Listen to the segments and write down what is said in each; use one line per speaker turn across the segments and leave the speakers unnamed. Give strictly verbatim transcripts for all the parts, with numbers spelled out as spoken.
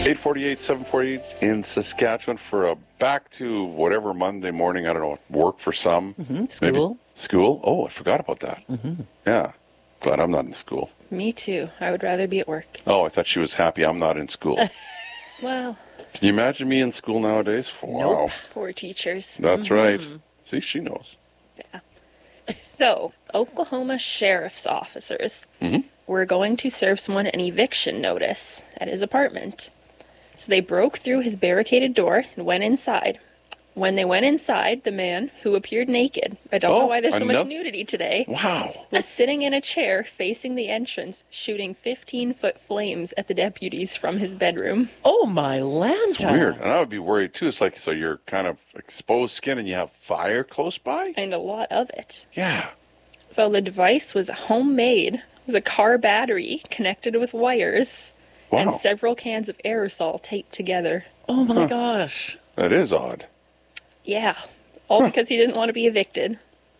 eight forty-eight, seven forty-eight in Saskatchewan for a back to whatever Monday morning. I don't know, work for some.
Mm-hmm. School.
Maybe school. Oh, I forgot about that.
Mm-hmm.
Yeah. Glad I'm not in school.
Me too. I would rather be at work.
Oh, I thought she was happy I'm not in school.
Well.
Can you imagine me in school nowadays? Wow.
Nope. Poor teachers.
That's
mm-hmm.
right. See, she knows.
Yeah. So, Oklahoma sheriff's officers
mm-hmm.
were going to serve someone an eviction notice at his apartment. So they broke through his barricaded door and went inside. When they went inside, the man, who appeared naked, I don't
oh,
know why there's so
enough?
much nudity today,
wow.
was sitting in a chair facing the entrance, shooting fifteen-foot flames at the deputies from his bedroom.
Oh, my Lanta.
It's weird. And I would be worried, too. It's like, so you're kind of exposed skin and you have fire close by?
And a lot of it.
Yeah.
So the device was homemade. It was a car battery connected with wires.
Wow.
And several cans of aerosol taped together.
Oh, my huh. gosh.
That is odd.
Yeah. All huh. because he didn't want to be evicted.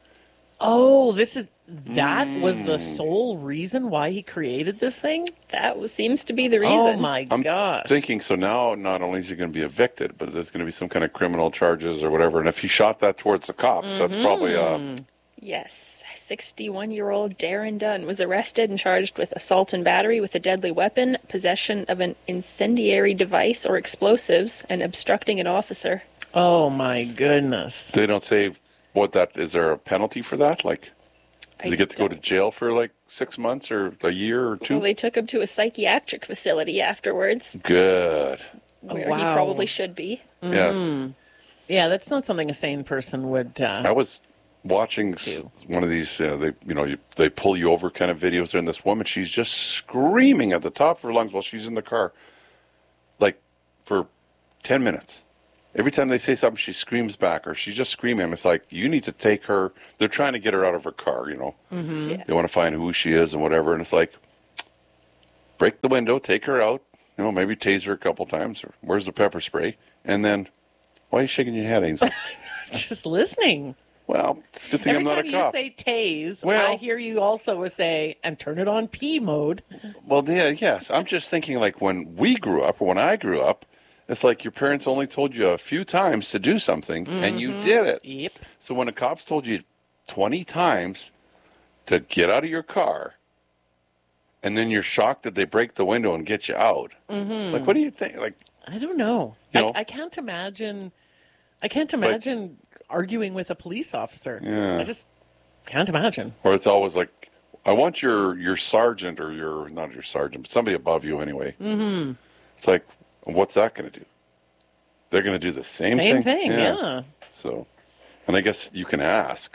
Oh, this is... That mm. was the sole reason why he created this thing?
That was, seems to be the reason.
Oh, my
I'm
gosh.
thinking, so now not only is he going to be evicted, but there's going to be some kind of criminal charges or whatever. And if he shot that towards the cops, mm-hmm. that's probably... Uh,
Yes, sixty-one-year-old Darren Dunn was arrested and charged with assault and battery with a deadly weapon, possession of an incendiary device or explosives, and obstructing an officer.
Oh, my goodness.
They don't say what that... Is there a penalty for that? Like, does I he get to go to jail for like six months or a year or two?
Well, they took him to a psychiatric facility afterwards.
Good.
Where
wow.
he probably should be.
Mm-hmm.
Yes.
Yeah, that's not something a sane person would... Uh,
I was... watching one of these, uh, they you know, you, they pull you over kind of videos, and this woman, she's just screaming at the top of her lungs while she's in the car, like for ten minutes. Every time they say something, she screams back, or she's just screaming. It's like, you need to take her. They're trying to get her out of her car, you know.
Mm-hmm.
Yeah.
They want to find who she is and whatever, and it's like, break the window, take her out, you know, maybe tase her a couple times, or where's the pepper spray? And then, why are you shaking your head, Ainsley?
Just listening.
Well, it's a good thing
Every
I'm not a cop.
Every time you say tase,
well,
I hear you also say, and turn it on P mode.
Well, yeah, yes. I'm just thinking like when we grew up, or when I grew up, it's like your parents only told you a few times to do something, mm-hmm. and you did it.
Yep.
So when the cops told you twenty times to get out of your car, and then you're shocked that they break the window and get you out,
mm-hmm.
like, what do you think? Like,
I don't know.
You
I,
know?
I can't imagine. I can't imagine... Like, arguing with a police officer.
Yeah.
I just can't imagine.
Or it's always like, I want your, your sergeant or your, not your sergeant, but somebody above you anyway.
Mm-hmm.
It's like, what's that going to do? They're going to do the same,
same
thing?
Same thing, yeah. yeah.
So, and I guess you can ask,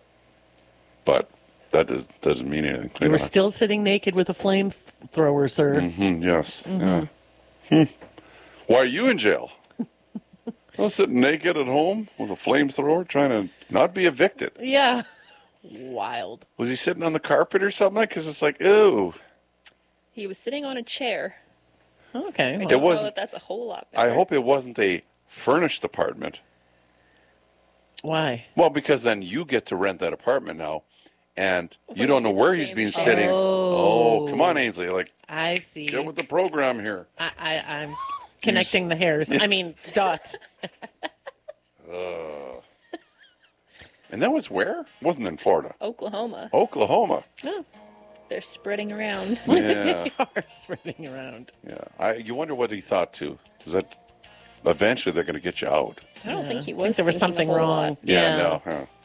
but that does, doesn't mean anything.
You were still sitting naked with a flamethrower, sir.
Mm-hmm, yes. Mm-hmm. Yeah. Hmm. Why are you in jail? I was sitting naked at home with a flamethrower trying to not be evicted.
Yeah. Wild.
Was he sitting on the carpet or something? Because it's like, ew.
He was sitting on a chair.
Okay.
I
Well.
don't know that that's a whole lot better.
I hope it wasn't a furnished apartment.
Why?
Well, because then you get to rent that apartment now, and you don't know where he's been sitting.
Oh.
Oh, come on, Ainsley. Like,
I see.
Get with the program here.
I, I, I'm... Connecting the hairs. I mean, dots.
uh, and that was where? It wasn't in Florida.
Oklahoma.
Oklahoma.
Oh.
They're spreading around.
Yeah.
They are spreading around.
Yeah. I. You wonder what he thought, too. Is that eventually they're going to get you out.
I don't
yeah.
think he
I
was.
think there was something wrong.
Yeah,
yeah.
no. Huh.